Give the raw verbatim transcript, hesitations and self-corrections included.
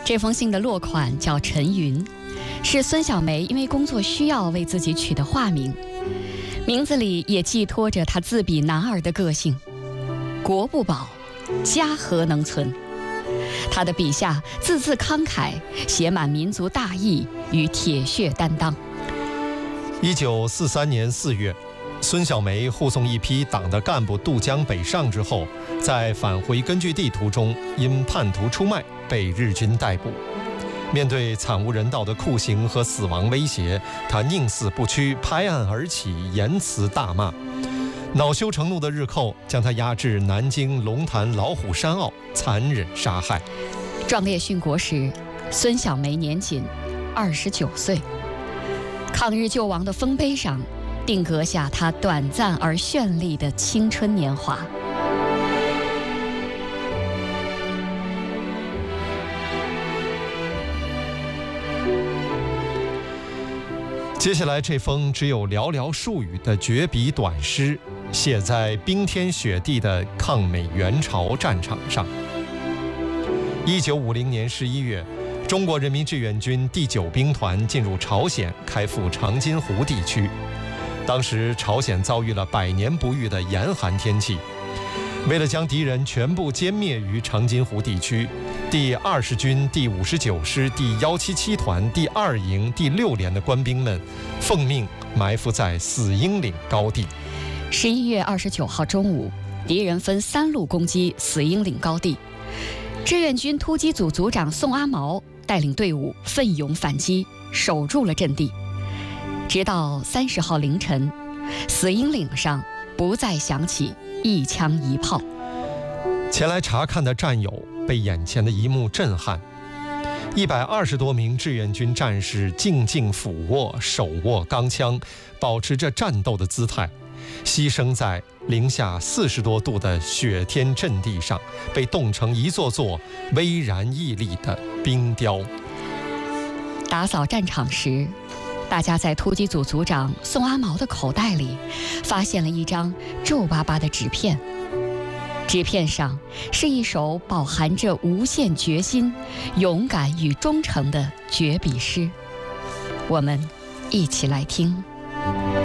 这封信的落款叫陈云，是孙小梅因为工作需要为自己取的化名，名字里也寄托着她自比男儿的个性。国不保，家何能存？他的笔下字字慷慨，写满民族大义与铁血担当。 一九四三年四月，孙小梅护送一批党的干部渡江北上之后，在返回根据地途中因叛徒出卖被日军逮捕。面对惨无人道的酷刑和死亡威胁，他宁死不屈，拍案而起，言辞大骂。恼羞成怒的日寇将他押至南京龙潭老虎山坳，残忍杀害。 壮烈殉国时，孙小梅年仅二十九岁。抗日救亡的丰碑上，定格下她短暂而绚丽的青春年华。 接下来这封只有寥寥数语的绝笔短诗，写在冰天雪地的抗美援朝战场上。一九五零年十一月，中国人民志愿军第九兵团进入朝鲜，开赴长津湖地区。当时朝鲜遭遇了百年不遇的严寒天气，为了将敌人全部歼灭于长津湖地区，第二十军第五十九师第一七七团第二营第六连的官兵们奉命埋伏在死鹰岭高地。 十一月二十九号中午，敌人分三路攻击死鹰岭高地。志愿军突击组组长宋阿毛带领队伍奋勇反击，守住了阵地。直到三十号凌晨，死鹰岭上不再响起一枪一炮。 前来查看的战友被眼前的一幕震撼，一百二十多名志愿军战士静静俯卧，手握钢枪，保持着战斗的姿态，牺牲在零下四十多度的雪天阵地上，被冻成一座座巍然屹立的冰雕。 打扫战场时，大家在突击组组长宋阿毛的口袋里发现了一张皱巴巴的纸片，纸片上是一首饱含着无限决心、勇敢与忠诚的绝笔诗。我们一起来听。